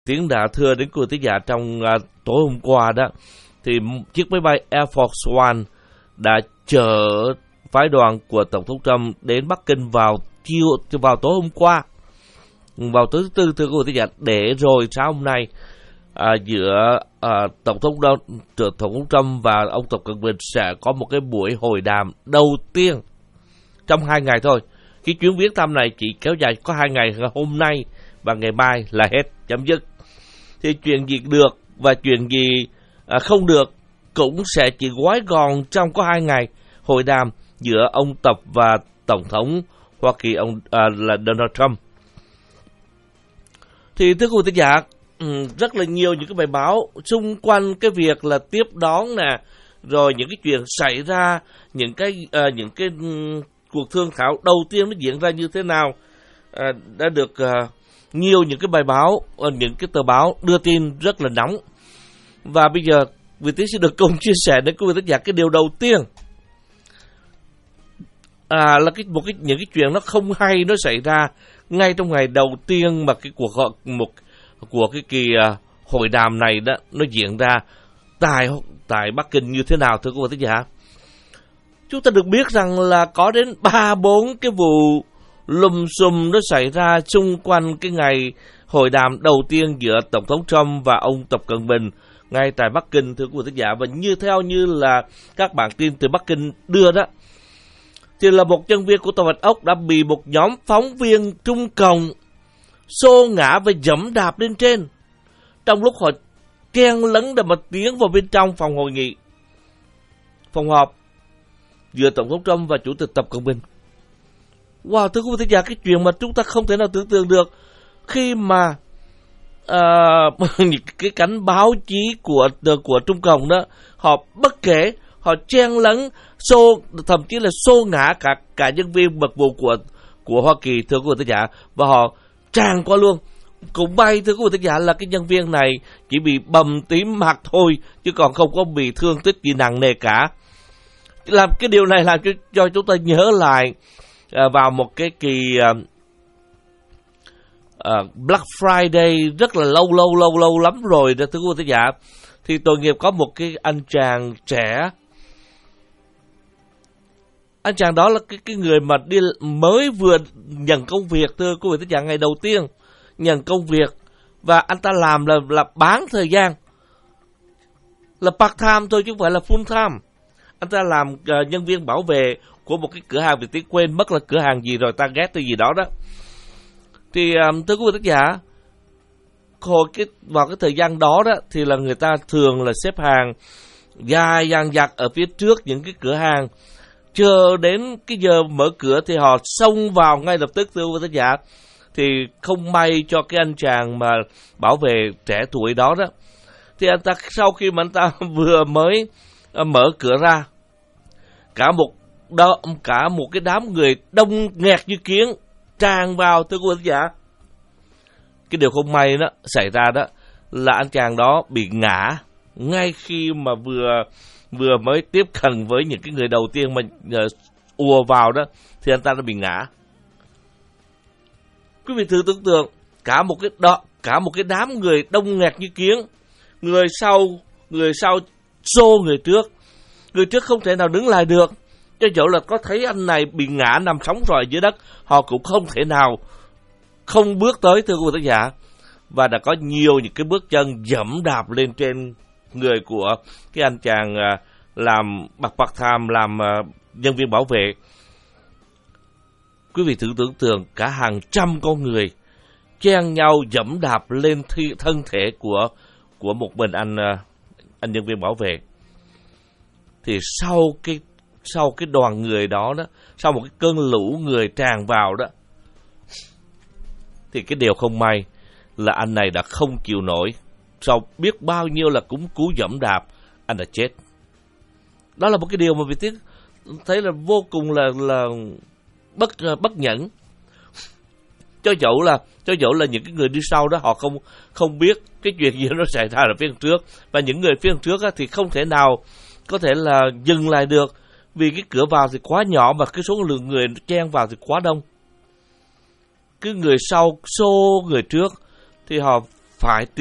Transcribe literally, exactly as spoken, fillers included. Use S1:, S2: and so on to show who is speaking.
S1: Tiến đã thưa đến quý thính giả trong uh, tối hôm qua đó, thì chiếc máy bay Air Force One đã chở phái đoàn của Tổng thống Trump đến Bắc Kinh vào chiều vào tối hôm qua, vào tối thứ tư, thưa quý thính giả, để rồi sáng hôm nay à, giữa à, Tổng thống Tổng thống Trump và ông Tập Cận Bình sẽ có một cái buổi hội đàm đầu tiên trong hai ngày thôi. Cái chuyến viếng thăm này chỉ kéo dài có hai ngày, hôm nay và ngày mai là hết, chấm dứt. Thì chuyện gì được và chuyện gì à, không được cũng sẽ chỉ gói gọn trong có hai ngày hội đàm giữa ông Tập và Tổng thống Hoa Kỳ ông à, là Donald Trump. Thì thưa quý vị thính giả, rất là nhiều những cái bài báo xung quanh cái việc là tiếp đón nè, rồi những cái chuyện xảy ra, những cái à, những cái um, cuộc thương thảo đầu tiên nó diễn ra như thế nào, à, đã được à, nhiều những cái bài báo, những cái tờ báo đưa tin rất là nóng. Và bây giờ Việt Tiến sẽ được cùng chia sẻ đến quý vị thính giả cái điều đầu tiên, à, là cái một cái những cái chuyện nó không hay nó xảy ra ngay trong ngày đầu tiên mà cái cuộc họp một của cái kỳ uh, hội đàm này đó nó diễn ra tại tại Bắc Kinh như thế nào, thưa quý vị thính giả. Chúng ta được biết rằng là có đến ba bốn cái vụ lùm xùm nó xảy ra xung quanh cái ngày hội đàm đầu tiên giữa Tổng thống Trump và ông Tập Cận Bình ngay tại Bắc Kinh, thưa quý vị thính giả. Và như theo như là các bản tin từ Bắc Kinh đưa đó, thì là một nhân viên của Tòa Bạch Ốc đã bị một nhóm phóng viên Trung Cộng xô ngã và giẫm đạp lên trên trong lúc họ chen lấn để mà tiến vào bên trong phòng hội nghị, phòng họp giữa Tổng thống Trump và Chủ tịch Tập Cận Bình. Wow, thưa quý vị thính giả, cái chuyện mà chúng ta không thể nào tưởng tượng được khi mà uh, cái cánh báo chí của của Trung Cộng đó, họ bất kể, họ chen lấn, xô, thậm chí là xô ngã cả cả nhân viên mật vụ của của Hoa Kỳ, thưa quý vị thính giả, và họ tràn qua luôn. Cũng may, thưa quý vị thính giả, là cái nhân viên này chỉ bị bầm tím mặt thôi, chứ còn không có bị thương tích gì nặng nề cả. Làm cái điều này làm cho, cho chúng ta nhớ lại à, vào một cái kỳ à, à, Black Friday rất là lâu lâu lâu lâu lắm rồi đó, thưa quý vị thính giả. Thì tội nghiệp có một cái anh chàng trẻ. Anh chàng đó là cái, cái người mà đi mới vừa nhận công việc, thưa quý vị thính giả, ngày đầu tiên nhận công việc. Và anh ta làm là, là bán thời gian, là part time thôi chứ không phải là full time. Anh ta làm uh, nhân viên bảo vệ của một cái cửa hàng, vì tiếng quên mất là cửa hàng gì rồi, ta ghét cái gì đó đó. Thì um, thưa quý vị thính giả, hồi cái, vào cái thời gian đó đó thì là người ta thường là xếp hàng dài dằng dặc ở phía trước những cái cửa hàng, chờ đến cái giờ mở cửa thì họ xông vào ngay lập tức, thưa quý vị thính giả. Thì không may cho cái anh chàng mà bảo vệ trẻ tuổi đó đó, thì anh ta sau khi mà anh ta vừa mới uh, mở cửa ra, cả một đó, cả một cái đám người đông nghẹt như kiến tràn vào, thưa quý vị thính giả. Cái điều không may đó xảy ra đó là anh chàng đó bị ngã ngay khi mà vừa vừa mới tiếp cận với những cái người đầu tiên mà uh, ùa vào đó, thì anh ta đã bị ngã. Quý vị thử tưởng tượng, cả một cái đó, cả một cái đám người đông nghẹt như kiến, người sau người sau xô người trước, người trước không thể nào đứng lại được. Cho dẫu là có thấy anh này bị ngã nằm sóng rọi dưới đất, họ cũng không thể nào không bước tới, thưa quý vị thính giả. Và đã có nhiều những cái bước chân giẫm đạp lên trên người của cái anh chàng làm bạc bạc tham, làm nhân viên bảo vệ. Quý vị thử tưởng tượng, cả hàng trăm con người chen nhau giẫm đạp lên thi, thân thể của của một mình anh anh nhân viên bảo vệ. Thì sau cái sau cái đoàn người đó đó, sau một cái cơn lũ người tràn vào đó, thì cái điều không may là anh này đã không chịu nổi. Sau biết bao nhiêu là cúng cú giẫm đạp, anh đã chết. Đó là một cái điều mà Việt Tiến thấy là vô cùng là là bất bất nhẫn. Cho dẫu là cho dẫu là những cái người đi sau đó họ không không biết cái chuyện gì nó xảy ra ở phía trước, và những người phía trước á, thì không thể nào có thể là dừng lại được, vì cái cửa vào thì quá nhỏ và cái số lượng người chen vào thì quá đông. Cái người sau xô người trước thì họ phải